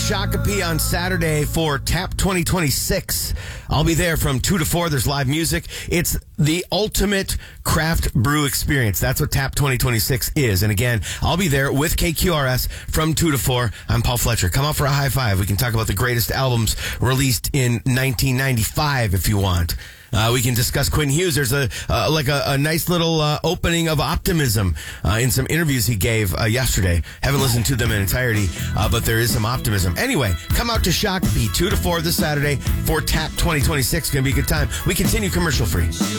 Shakopee on Saturday for TAP 2026. I'll be there from 2 to 4. There's live music. It's the ultimate craft brew experience. That's what TAP 2026 is. And again, I'll be there with KQRS from 2 to 4. I'm Paul Fletcher. Come out for a high five. We can talk about the greatest albums released in 1995 if you want. We can discuss Quentin Hughes. There's a nice little opening of optimism in some interviews he gave yesterday. Haven't listened to them in entirety, but there is some optimism. Anyway, come out to Shakopee 2 to 4 this Saturday for TAP 2026. Going to be a good time. We continue commercial free.